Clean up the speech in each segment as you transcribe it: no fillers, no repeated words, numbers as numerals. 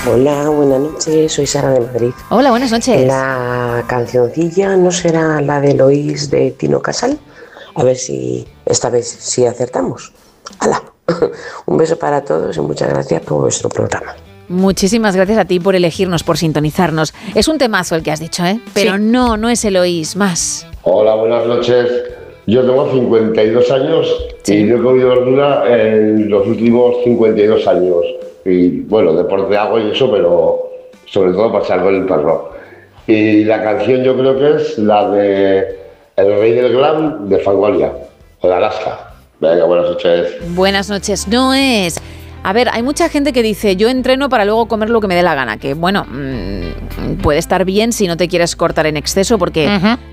Hola, buenas noches, soy Sara de Madrid. Hola, buenas noches. La cancioncilla no será la de Eloís de Tino Casal. A ver si esta vez sí acertamos. ¡Hala! Un beso para todos y muchas gracias por vuestro programa. Muchísimas gracias a ti por elegirnos, por sintonizarnos. Es un temazo el que has dicho, ¿eh? Pero sí. no es Eloís, más. Hola, buenas noches. Yo tengo 52 años y yo he comido verdura en los últimos 52 años. Y bueno, deporte hago y eso, pero sobre todo pasear con el perro. Y la canción yo creo que es la de El Rey del Glam de Fangoria, o de Alaska. Venga, buenas noches. Buenas noches, no es. A ver, hay mucha gente que dice, yo entreno para luego comer lo que me dé la gana, que bueno, puede estar bien si no te quieres cortar en exceso, porque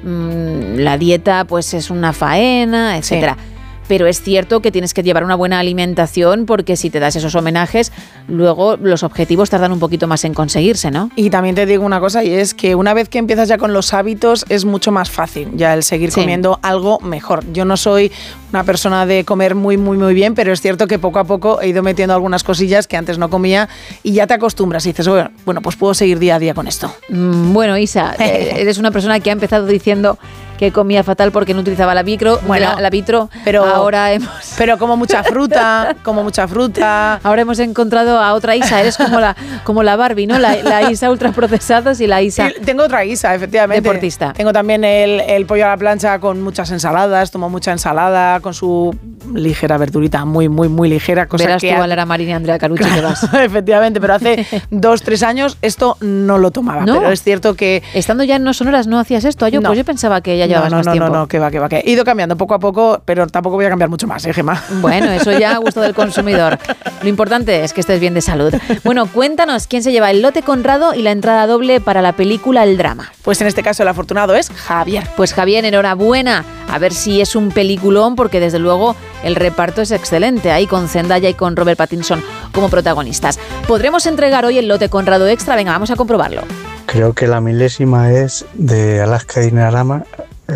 la dieta pues es una faena, etcétera. Sí. Pero es cierto que tienes que llevar una buena alimentación porque si te das esos homenajes, luego los objetivos tardan un poquito más en conseguirse, ¿no? Y también te digo una cosa, y es que una vez que empiezas ya con los hábitos es mucho más fácil ya el seguir comiendo algo mejor. Yo no soy una persona de comer muy bien, pero es cierto que poco a poco he ido metiendo algunas cosillas que antes no comía y ya te acostumbras y dices, bueno, pues puedo seguir día a día con esto. Bueno, Isa, eres una persona que ha empezado diciendo que comía fatal porque no utilizaba la vitro, pero pero como mucha fruta. Ahora hemos encontrado a otra Isa, eres como la Barbie, ¿no? La Isa ultraprocesados y la Isa. Sí, tengo otra Isa, efectivamente. Deportista. Tengo también el pollo a la plancha con muchas ensaladas, tomo mucha ensalada con su ligera verdurita, muy ligera. Cosa verás que tú a Lara Marín y Andrea Carucci que vas. Efectivamente, pero hace 2-3 años esto no lo tomaba, ¿no? Pero es cierto que... Estando ya en No Sonoras no hacías esto, pues yo pensaba que ya llevabas más tiempo. No, que va. He ido cambiando poco a poco, pero tampoco voy a cambiar mucho más, Gemma. Bueno, eso ya a gusto del consumidor. Lo importante es que estés bien de salud. Bueno, cuéntanos quién se lleva el lote Conrado y la entrada doble para la película El Drama. Pues en este caso el afortunado es Javier. Pues Javier, enhorabuena. A ver si es un peliculón, porque desde luego el reparto es excelente, ahí con Zendaya y con Robert Pattinson como protagonistas. ¿Podremos entregar hoy el lote Conrado extra? Venga, vamos a comprobarlo. Creo que la milésima es de Alaska y Dinarama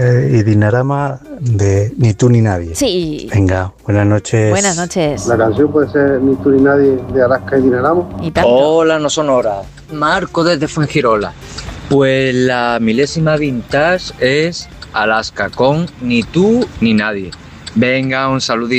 de Ni tú ni nadie. Sí. Venga, buenas noches. Buenas noches. La canción puede ser Ni tú ni nadie de Alaska y Dinarama. Hola, No Sonora. Marco desde Fuengirola. Pues la milésima vintage es Alaska con Ni tú ni nadie. Venga, un saludito.